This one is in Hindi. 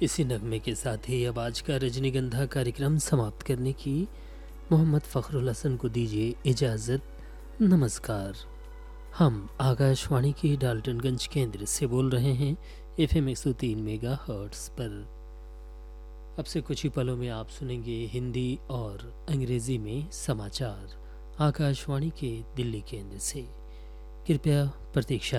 इसी नगमे के साथ ही अब आज का रजनीगंधा कार्यक्रम समाप्त करने की मोहम्मद फ़खरुल हसन को दीजिए इजाज़त। नमस्कार। हम आकाशवाणी के डाल्टनगंज केंद्र से बोल रहे हैं FM 103 मेगाहर्ट्ज़ पर। अब से कुछ ही पलों में आप सुनेंगे हिंदी और अंग्रेज़ी में समाचार आकाशवाणी के दिल्ली केंद्र से। कृपया प्रतीक्षा